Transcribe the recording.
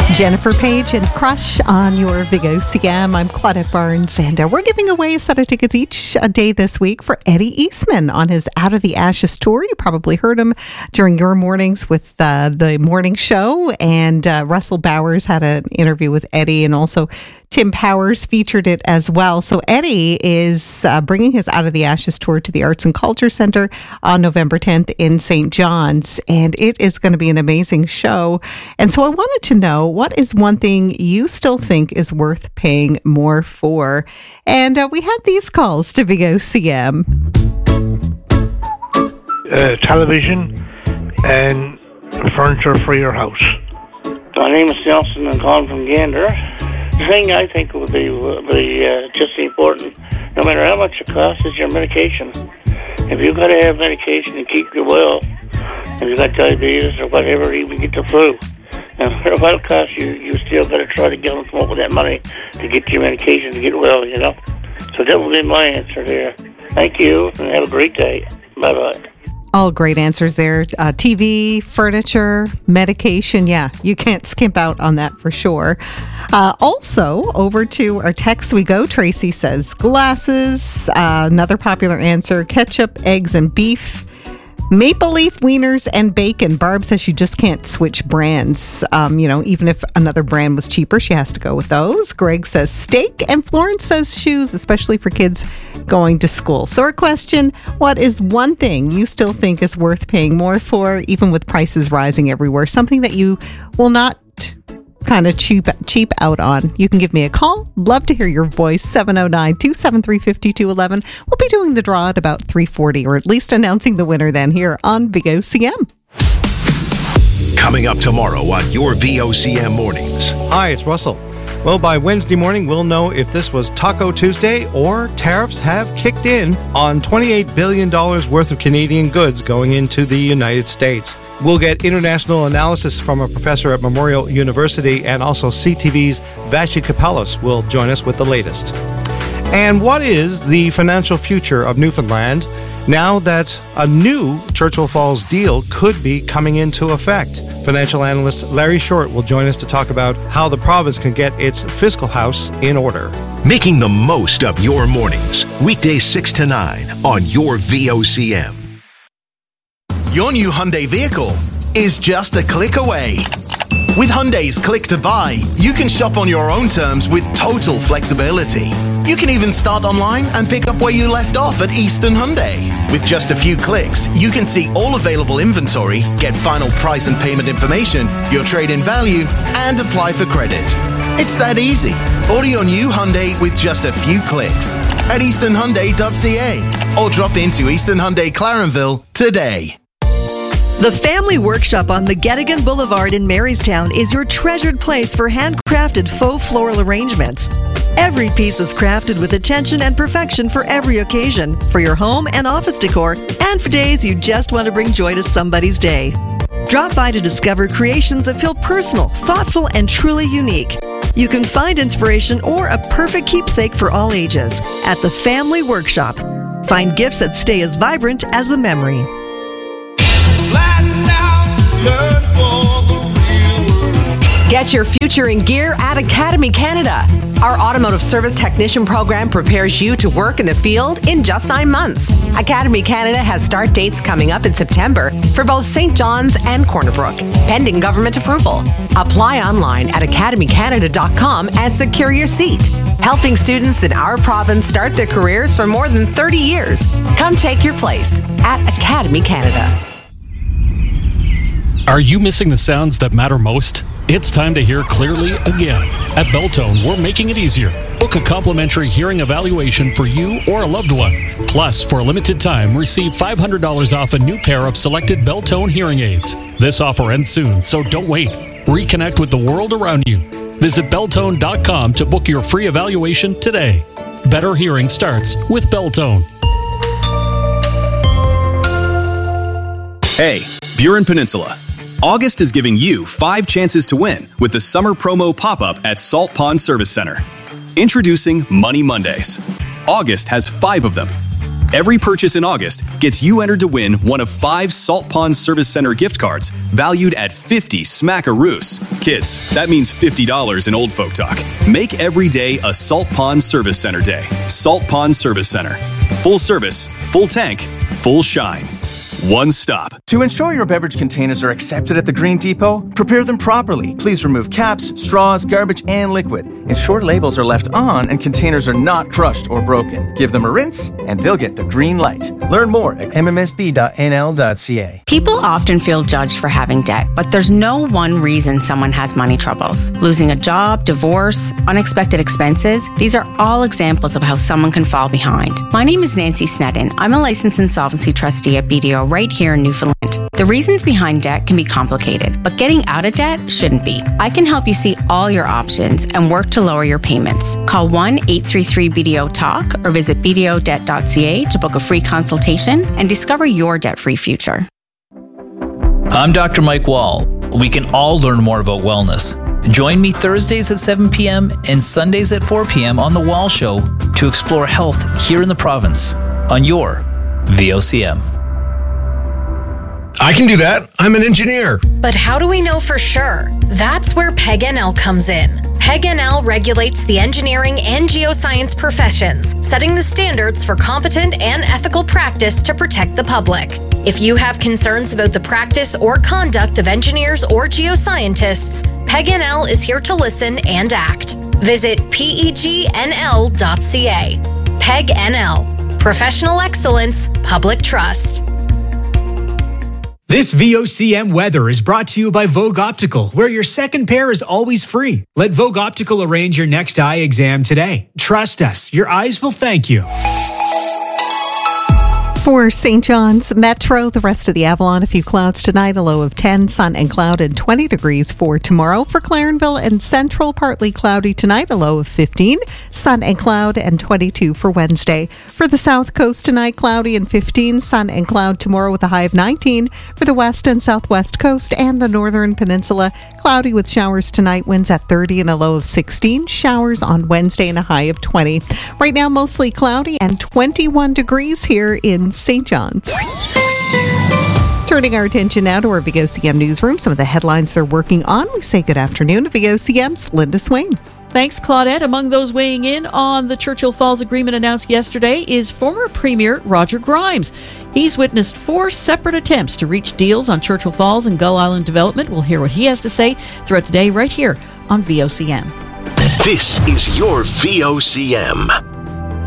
Jennifer Page and Crush on your Big OCM. I'm Claudette Barnes, and we're giving away a set of tickets each day this week for Eddie Eastman on his Out of the Ashes tour. You probably heard him during your mornings with the morning show, and Russell Bowers had an interview with Eddie, and also Tim Powers featured it as well. So Eddie is bringing his Out of the Ashes tour to the Arts and Culture Center on November 10th in St. John's, and it is going to be an amazing show. And so I wanted to know, what is one thing you still think is worth paying more for? And we had these calls to Big OCM. Television and furniture for your house. My name is Nelson. I'm calling from Gander. The thing I think would be just important, no matter how much it costs, is your medication. If you've got to have medication to keep you well, if you've got diabetes or whatever, even get the flu, no matter what it costs you still got to try to come up with that money to get your medication to get well, you know? So that would be my answer there. Thank you, and have a great day. Bye-bye. All great answers there. TV, furniture, medication. Yeah, you can't skimp out on that for sure. Also, over to our text we go. Tracy says glasses. Another popular answer, ketchup, eggs, and beef. Maple Leaf wieners and bacon. Barb says she just can't switch brands. Even if another brand was cheaper, she has to go with those. Greg says steak, and Florence says shoes, especially for kids going to school. So our question, what is one thing you still think is worth paying more for, even with prices rising everywhere? Something that you will not kind of cheap out on. You can give me a call. Love to hear your voice. 709-273-5211. We'll be doing the draw at about 3:40, or at least announcing the winner then here on Big OCM. Coming up tomorrow on your VOCM mornings. Hi, it's Russell. Well, by Wednesday morning, we'll know if this was Taco Tuesday or tariffs have kicked in on $28 billion worth of Canadian goods going into the United States. We'll get international analysis from a professor at Memorial University, and also CTV's Vashi Kapelos will join us with the latest. And what is the financial future of Newfoundland now that a new Churchill Falls deal could be coming into effect? Financial analyst Larry Short will join us to talk about how the province can get its fiscal house in order. Making the most of your mornings. Weekdays 6 to 9 on your VOCM. Your new Hyundai vehicle is just a click away. With Hyundai's Click to Buy, you can shop on your own terms with total flexibility. You can even start online and pick up where you left off at Eastern Hyundai. With just a few clicks, you can see all available inventory, get final price and payment information, your trade-in value, and apply for credit. It's that easy. Order your new Hyundai with just a few clicks at easternhyundai.ca or drop into Eastern Hyundai Clarenville today. The Family Workshop on McGettigan Boulevard in Marystown is your treasured place for handcrafted faux floral arrangements. Every piece is crafted with attention and perfection for every occasion, for your home and office decor, and for days you just want to bring joy to somebody's day. Drop by to discover creations that feel personal, thoughtful, and truly unique. You can find inspiration or a perfect keepsake for all ages at the Family Workshop. Find gifts that stay as vibrant as the memory. Get your future in gear at Academy Canada. Our automotive service technician program prepares you to work in the field in just 9 months. Academy Canada has start dates coming up in September for both St. John's and Corner Brook, pending government approval. Apply online at academycanada.com and secure your seat. Helping students in our province start their careers for more than 30 years. Come take your place at Academy Canada. Are you missing the sounds that matter most? It's time to hear clearly again. At Beltone, we're making it easier. Book a complimentary hearing evaluation for you or a loved one. Plus, for a limited time, receive $500 off a new pair of selected Beltone hearing aids. This offer ends soon, so don't wait. Reconnect with the world around you. Visit Beltone.com to book your free evaluation today. Better hearing starts with Beltone. Hey, Burin Peninsula. August is giving you 5 chances to win with the summer promo pop-up at Salt Pond Service Center. Introducing Money Mondays. August has 5 of them. Every purchase in August gets you entered to win one of 5 Salt Pond Service Center gift cards valued at 50 smackaroos. Kids, that means $50 in old folk talk. Make every day a Salt Pond Service Center day. Salt Pond Service Center. Full service, full tank, full shine. One stop. To ensure your beverage containers are accepted at the Green Depot, prepare them properly. Please remove caps, straws, garbage, and liquid. Ensure labels are left on and containers are not crushed or broken. Give them a rinse and they'll get the green light. Learn more at mmsb.nl.ca. People often feel judged for having debt, but there's no one reason someone has money troubles. Losing a job, divorce, unexpected expenses, these are all examples of how someone can fall behind. My name is Nancy Snedden. I'm a licensed insolvency trustee at BDO right here in Newfoundland. The reasons behind debt can be complicated, but getting out of debt shouldn't be. I can help you see all your options and work to lower your payments. Call 1-833-BDO-TALK or visit bdodebt.ca to book a free consultation and discover your debt-free future. I'm Dr. Mike Wall. We can all learn more about wellness. Join me Thursdays at 7 p.m. and Sundays at 4 p.m. on The Wall Show to explore health here in the province on your VOCM. I can do that. I'm an engineer. But how do we know for sure? That's where PEG-NL comes in. PEG-NL regulates the engineering and geoscience professions, setting the standards for competent and ethical practice to protect the public. If you have concerns about the practice or conduct of engineers or geoscientists, PEG-NL is here to listen and act. Visit pegnl.ca. PEG-NL. Professional excellence, public trust. This VOCM weather is brought to you by Vogue Optical, where your second pair is always free. Let Vogue Optical arrange your next eye exam today. Trust us, your eyes will thank you. For St. John's Metro, the rest of the Avalon, a few clouds tonight, a low of 10, sun and cloud and 20 degrees for tomorrow. For Clarenville and Central, partly cloudy tonight, a low of 15, sun and cloud and 22 for Wednesday. For the South Coast tonight, cloudy and 15, sun and cloud tomorrow with a high of 19. For the West and Southwest Coast and the Northern Peninsula, cloudy with showers tonight, winds at 30 and a low of 16. Showers on Wednesday and a high of 20. Right now, mostly cloudy and 21 degrees here in St. John's. Turning our attention now to our VOCM newsroom, some of the headlines they're working on. We say good afternoon to VOCM's Linda Swain. Thanks, Claudette. Among those weighing in on the Churchill Falls agreement announced yesterday is former Premier Roger Grimes. He's witnessed 4 separate attempts to reach deals on Churchill Falls and Gull Island development. We'll hear what he has to say throughout today right here on VOCM. This is your VOCM.